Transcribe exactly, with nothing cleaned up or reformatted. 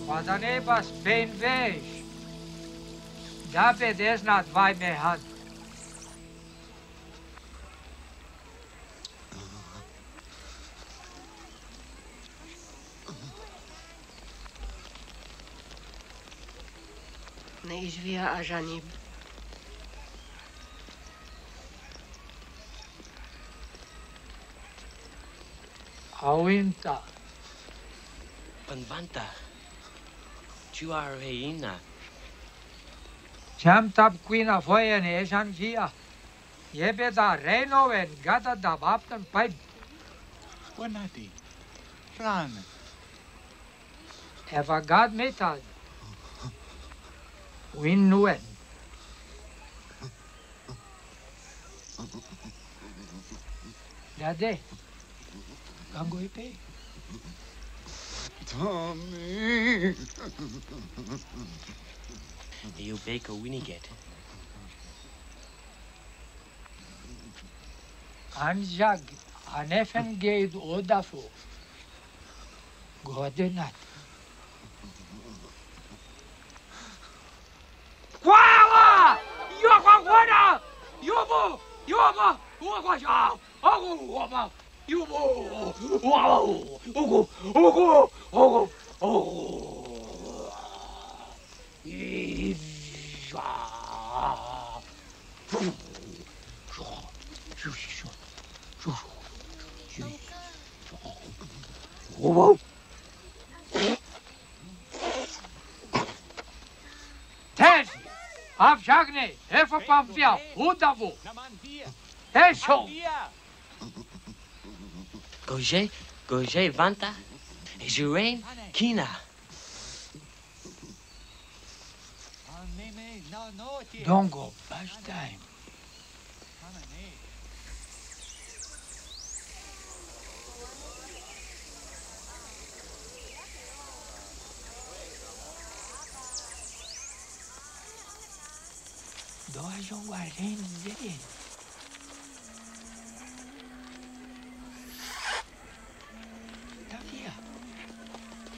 Quadanebas bem vej. Da bedesnat vai mehad. Neizvia a Janib. Awinta. Panvanta. Chuar reina. Cham tab quina voyen ejan via. Jebe da reino en gada da bapten pipe. Wanati. Ran. Eva gad metad. Win nuen. Dade. Gango ipe. Tommy. You bake a winiget. Anjag. Anefen geid odafo. Godenat. Quala! Yokwakwana! Yubu! Yubu! Ukwasha! Ogu! Wama! Yubu! Wow! Ogu! Ogu! Ogu! Ogu! Isha! Whoa! Ten! Avjagne! Even Pamvia! Udavu! Tesho! Goje, Goje Vanta. Jurain Kina. Don't go past time. Dois jogadores